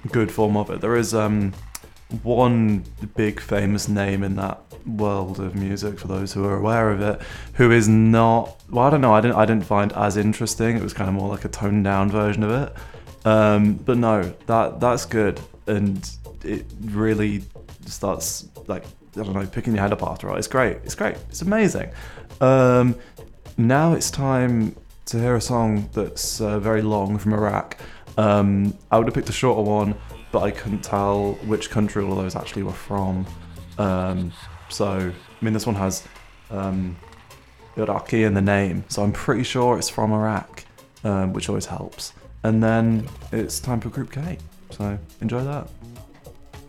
good form of it. There is one big famous name in that world of music, for those who are aware of it, who is not, well, I don't know, I didn't find as interesting. It was kind of more like a toned down version of it. But no, that's good, and it really starts, like, I don't know, picking your head up after it. It's great. It's amazing. Now it's time to hear a song that's very long, from Iraq. I would have picked a shorter one, but I couldn't tell which country all of those actually were from. So, I mean, this one has Iraqi in the name, so I'm pretty sure it's from Iraq, which always helps. And then it's time for Group K, so enjoy that.